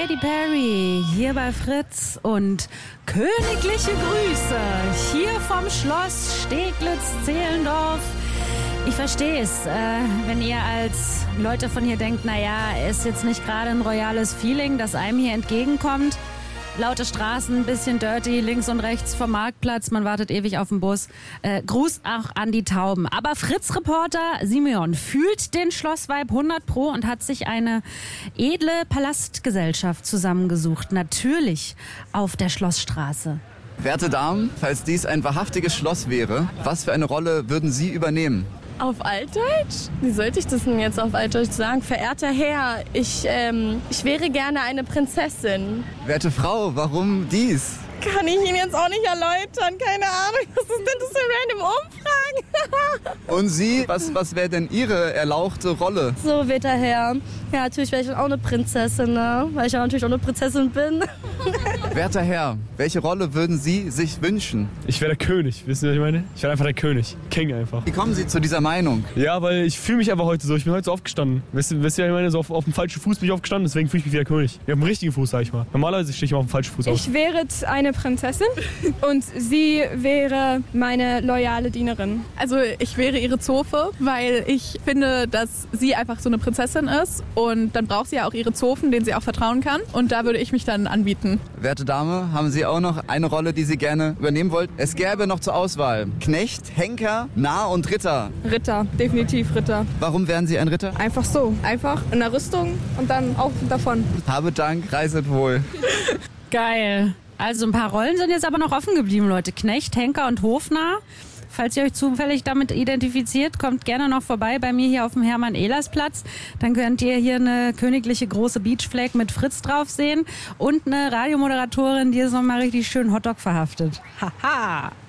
Katy Perry hier bei Fritz und königliche Grüße hier vom Schloss Steglitz-Zehlendorf. Ich verstehe es, wenn ihr als Leute von hier denkt, naja, ist jetzt nicht gerade ein royales Feeling, das einem hier entgegenkommt. Laute Straßen, ein bisschen dirty, links und rechts vom Marktplatz, man wartet ewig auf den Bus. Gruß auch an die Tauben. Aber Fritz-Reporter Simeon fühlt den Schlossvibe 100% und hat sich eine edle Palastgesellschaft zusammengesucht. Natürlich auf der Schlossstraße. Werte Damen, falls dies ein wahrhaftiges Schloss wäre, was für eine Rolle würden Sie übernehmen? Auf Altdeutsch? Wie sollte ich das denn jetzt auf Altdeutsch sagen? Verehrter Herr, ich wäre gerne eine Prinzessin. Werte Frau, warum dies? Kann ich Ihnen jetzt auch nicht erläutern. Keine Ahnung, was ist denn das für random Umfragen? Und Sie, was wäre denn Ihre erlauchte Rolle? So, werter Herr. Ja, natürlich wäre ich auch eine Prinzessin, ne? Weil ich ja natürlich auch eine Prinzessin bin. Werter Herr, welche Rolle würden Sie sich wünschen? Ich wäre der König, wissen Sie, was ich meine? Ich wäre einfach der König. King einfach. Wie kommen Sie zu dieser Meinung? Ja, weil ich fühle mich einfach heute so. Ich bin heute so aufgestanden. Wisst ihr, was ich meine? So auf dem falschen Fuß bin ich aufgestanden, deswegen fühle ich mich wie der König. Ja, auf dem richtigen Fuß, sag ich mal. Normalerweise stehe ich immer auf dem falschen Fuß auf. Ich wäre eine Prinzessin und sie wäre meine loyale Dienerin. Also ich wäre ihre Zofe, weil ich finde, dass sie einfach so eine Prinzessin ist und dann braucht sie ja auch ihre Zofen, denen sie auch vertrauen kann und da würde ich mich dann anbieten. Werte Dame, haben Sie auch noch eine Rolle, die Sie gerne übernehmen wollten? Es gäbe noch zur Auswahl Knecht, Henker, Narr und Ritter. Ritter, definitiv Ritter. Warum wären Sie ein Ritter? Einfach so, einfach in der Rüstung und dann auf und davon. Habe Dank, reiset wohl. Geil. Also ein paar Rollen sind jetzt aber noch offen geblieben, Leute. Knecht, Henker und Hofnarr. Falls ihr euch zufällig damit identifiziert, kommt gerne noch vorbei bei mir hier auf dem Hermann-Ehlers-Platz. Dann könnt ihr hier eine königliche große Beachflag mit Fritz drauf sehen und eine Radiomoderatorin, die ist nochmal richtig schön Hotdog verhaftet. Haha!